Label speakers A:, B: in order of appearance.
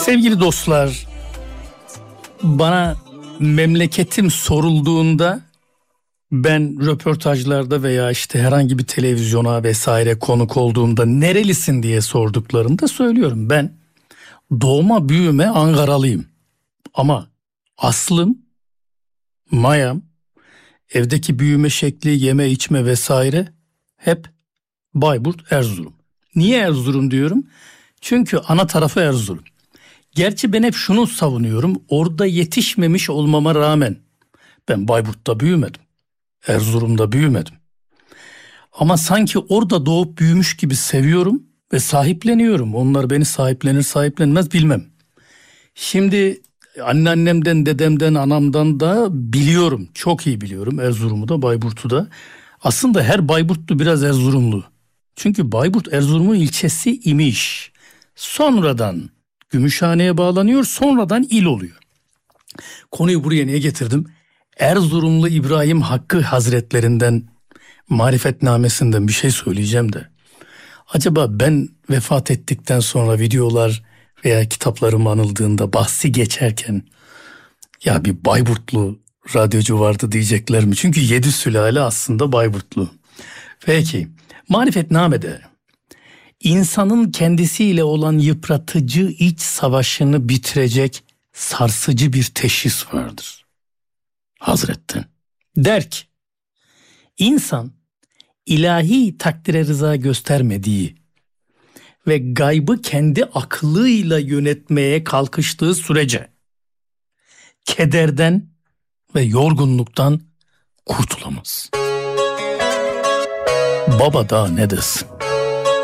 A: Sevgili dostlar, bana memleketim sorulduğunda ben röportajlarda veya işte herhangi bir televizyona vesaire konuk olduğumda nerelisin diye sorduklarında söylüyorum. Ben doğma büyüme Ankaralıyım ama aslım, mayam, evdeki büyüme şekli, yeme içme vesaire hep Bayburt, Erzurum. Niye Erzurum diyorum? Çünkü ana tarafı Erzurum. Gerçi ben hep şunu savunuyorum. Orada yetişmemiş olmama rağmen ben Bayburt'ta büyümedim. Erzurum'da büyümedim. Ama sanki orada doğup büyümüş gibi seviyorum ve sahipleniyorum. Onlar beni sahiplenir sahiplenmez bilmem. Şimdi anneannemden, dedemden, anamdan da biliyorum. Çok iyi biliyorum Erzurum'u da Bayburt'u da. Aslında her Bayburtlu biraz Erzurumlu. Çünkü Bayburt Erzurum'un ilçesi imiş. Sonradan Gümüşhane'ye bağlanıyor, sonradan il oluyor. Konuyu buraya niye getirdim? Erzurumlu İbrahim Hakkı Hazretlerinden, marifetnamesinden bir şey söyleyeceğim de. Acaba ben vefat ettikten sonra videolar veya kitaplarım anıldığında bahsi geçerken ya bir Bayburtlu radyocu vardı diyecekler mi? Çünkü 7 sülale aslında Bayburtlu. Peki, marifetnamede insanın kendisiyle olan yıpratıcı iç savaşını bitirecek sarsıcı bir teşhis vardır Hazretten. Der ki, insan ilahi takdire rıza göstermediği ve gaybı kendi aklıyla yönetmeye kalkıştığı sürece kederden ve yorgunluktan kurtulamaz. Baba daha ne desin?